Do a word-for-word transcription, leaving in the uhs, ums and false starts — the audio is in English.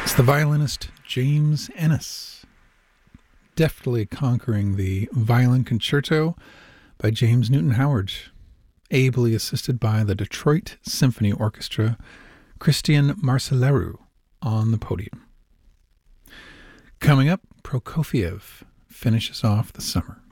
It's the violinist James Ennis, deftly conquering the Violin Concerto by James Newton Howard, ably assisted by the Detroit Symphony Orchestra, Christian Marceleru on the podium. Coming up, Prokofiev finishes off the summer.